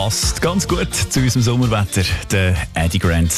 passt ganz gut zu unserem Sommerwetter, der Eddie Grant.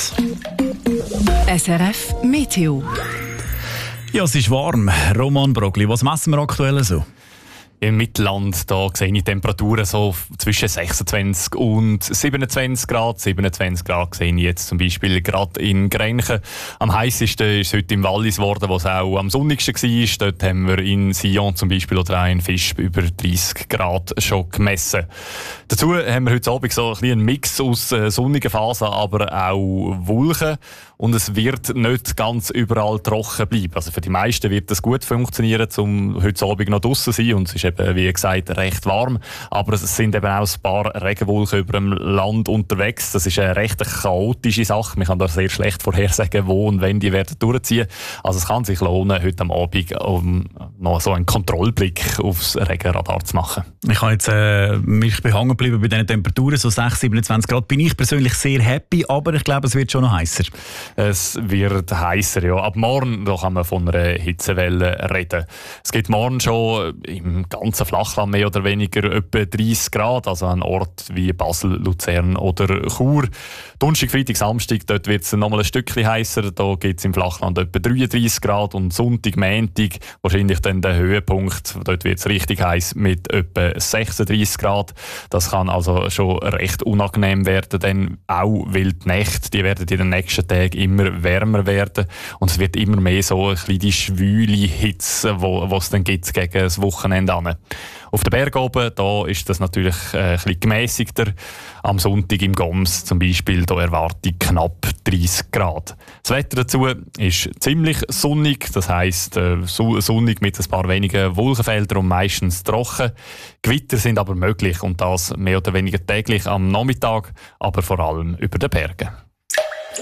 SRF Meteo. Ja, es ist warm. Roman Brogli, was messen wir aktuell so? Im Mittelland da sehe ich Temperaturen so zwischen 26 und 27 Grad. 27 Grad sehe ich jetzt zum Beispiel gerade in Grenchen. Am heißesten ist es heute im Wallis geworden, wo es auch am sonnigsten war. Dort haben wir in Sion zum Beispiel oder auch in Visp über 30 Grad schon gemessen. Dazu haben wir heute Abend so einen Mix aus sonnigen Phasen, aber auch Wolken. Und es wird nicht ganz überall trocken bleiben. Also für die meisten wird es gut funktionieren, um heute Abend noch draussen zu sein. Und es ist eben, wie gesagt, recht warm. Aber es sind eben auch ein paar Regenwolken über dem Land unterwegs. Das ist eine recht chaotische Sache. Man kann da sehr schlecht vorhersagen, wo und wenn die werden durchziehen. Also es kann sich lohnen, heute am Abend noch so einen Kontrollblick aufs Regenradar zu machen. Ich habe jetzt mich hängen geblieben bei diesen Temperaturen, so 6, 27 Grad. Bin ich persönlich sehr happy, aber ich glaube, es wird schon noch heißer. Es wird heißer, ja. Ab morgen da kann man von einer Hitzewelle reden. Es gibt morgen schon im ganzen Flachland mehr oder weniger etwa 30 Grad, also an Orten wie Basel, Luzern oder Chur. Donnerstag, Freitag, Samstag, dort wird es nochmal ein Stückchen heißer. Da gibt es im Flachland etwa 33 Grad und Sonntag, Montag wahrscheinlich dann der Höhepunkt. Dort wird es richtig heiß mit etwa 36 Grad. Das kann also schon recht unangenehm werden, denn auch weil die Nächte, die werden in den nächsten Tagen immer wärmer werden und es wird immer mehr so ein bisschen die schwüle Hitze, die es dann gibt gegen das Wochenende an. Auf den Berg oben, da ist das natürlich ein bisschen gemäßigter. Am Sonntag im Goms zum Beispiel, da erwarte ich knapp 30 Grad. Das Wetter dazu ist ziemlich sonnig, das heisst sonnig mit ein paar wenigen Wolkenfeldern und meistens trocken. Gewitter sind aber möglich und das mehr oder weniger täglich am Nachmittag, aber vor allem über den Bergen.